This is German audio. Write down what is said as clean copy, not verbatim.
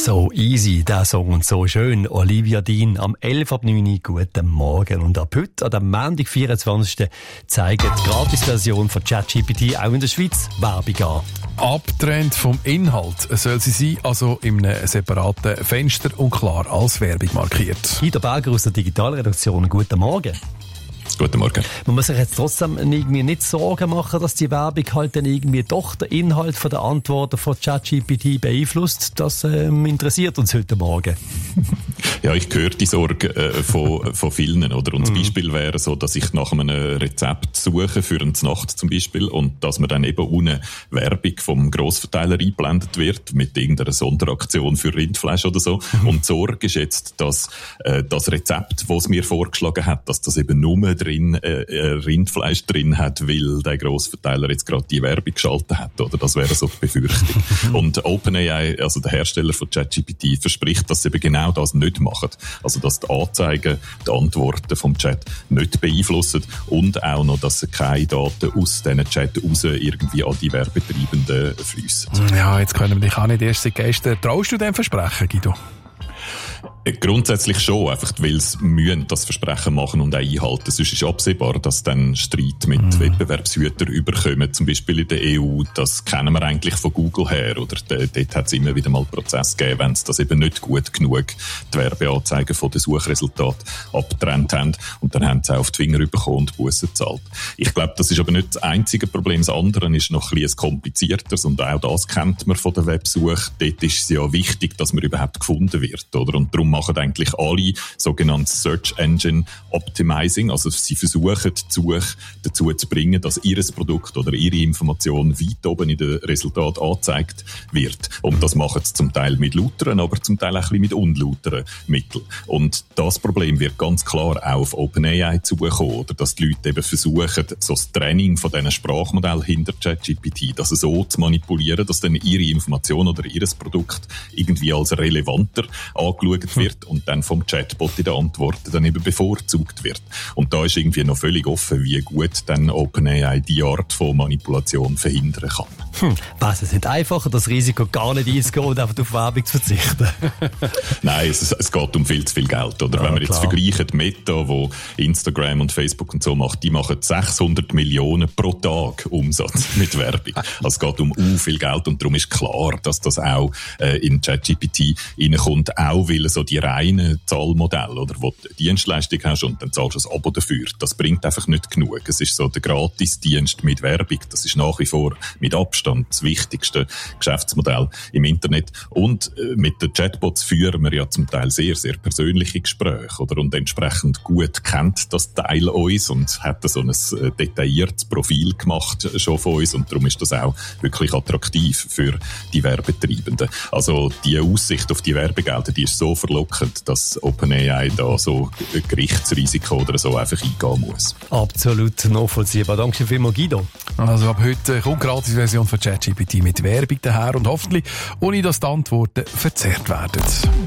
So easy, der Song und so schön. Olivia Dean am 11.09 guten Morgen. Und ab heute, an dem Montag, 24. zeigt die Gratisversion von ChatGPT auch in der Schweiz Werbung an. Abgetrennt vom Inhalt soll sie sein, also in einem separaten Fenster und klar als Werbung markiert. Guido Berger aus der Digitalredaktion, guten Morgen. Guten Morgen. Man muss sich jetzt trotzdem irgendwie nicht Sorgen machen, dass die Werbung halt dann irgendwie doch den Inhalt von der Antworten von ChatGPT beeinflusst. Das interessiert uns heute Morgen. Ja, ich höre die Sorge von vielen, oder? Und das Beispiel wäre so, dass ich nach einem Rezept suche für eine Nacht zum Beispiel und dass mir dann eben ohne Werbung vom Grossverteiler eingeblendet wird mit irgendeiner Sonderaktion für Rindfleisch oder so. Und die Sorge ist jetzt, dass das Rezept, das es mir vorgeschlagen hat, dass das eben nur Rindfleisch drin hat, weil der Grossverteiler jetzt gerade die Werbung geschaltet hat, oder? Das wäre so die Befürchtung. Und OpenAI, also der Hersteller von ChatGPT, verspricht, dass sie eben genau das nicht machen. Also, dass die Anzeigen, die Antworten vom Chat nicht beeinflussen und auch noch, dass keine Daten aus diesen Chat raus irgendwie an die Werbetreibenden fliessen. Ja, jetzt können wir dich auch nicht erst seit gestern. Traust du dem Versprechen, Guido? Grundsätzlich schon, einfach weil sie müssen das Versprechen machen und auch einhalten. Sonst ist absehbar, dass dann Streit mit Wettbewerbshütern überkommen, zum Beispiel in der EU. Das kennen wir eigentlich von Google her, oder? Dort hat es immer wieder mal Prozesse gegeben, wenn sie das eben nicht gut genug die Werbeanzeigen von den Resultaten abgetrennt haben. Und dann haben sie auch auf die Finger bekommen und Bussen gezahlt. Ich glaube, das ist aber nicht das einzige Problem. Das andere ist noch ein bisschen komplizierteres und auch das kennt man von der Websuche. Dort ist es ja wichtig, dass man überhaupt gefunden wird, oder? Und darum machen eigentlich alle sogenanntes Search Engine Optimizing. Also sie versuchen, die Suche dazu zu bringen, dass ihr Produkt oder ihre Information weit oben in den Resultaten angezeigt wird. Und das machen sie zum Teil mit lauteren, aber zum Teil auch ein bisschen mit unlauteren Mitteln. Und das Problem wird ganz klar auch auf OpenAI zukommen, oder dass die Leute eben versuchen, so das Training von diesen Sprachmodellen hinter ChatGPT, das so zu manipulieren, dass dann ihre Information oder ihr Produkt irgendwie als relevanter angeschaut wird und dann vom Chatbot in der Antwort dann eben bevorzugt wird. Und da ist irgendwie noch völlig offen, wie gut dann OpenAI die Art von Manipulation verhindern kann. Was, es nicht einfacher, das Risiko gar nicht einzugehen und einfach auf Werbung zu verzichten? Nein, es geht um viel zu viel Geld. Oder Ja, wenn wir jetzt klar. vergleichen, Meta, wo Instagram und Facebook und so macht, die machen 600 Millionen pro Tag Umsatz mit Werbung. Also es geht um viel Geld und darum ist klar, dass das auch in ChatGPT reinkommt, auch weil so die reinen Zahlmodelle, oder wo du Dienstleistung hast und dann zahlst du ein Abo dafür, das bringt einfach nicht genug. Es ist so der Gratisdienst mit Werbung, das ist nach wie vor mit Abstand das wichtigste Geschäftsmodell im Internet. Und mit den Chatbots führen wir ja zum Teil sehr, sehr persönliche Gespräche, oder? Und entsprechend gut kennt das Teil uns und hat so ein detailliertes Profil gemacht schon von uns und darum ist das auch wirklich attraktiv für die Werbetreibenden. Also die Aussicht auf die Werbegelder, die ist so verlockend, dass OpenAI da so ein Gerichtsrisiko oder so einfach eingehen muss. Absolut nachvollziehbar. Danke vielmals, Guido. Also ab heute kommt die Gratis-Version von ChatGPT mit Werbung daher und hoffentlich ohne, dass die Antworten verzerrt werden.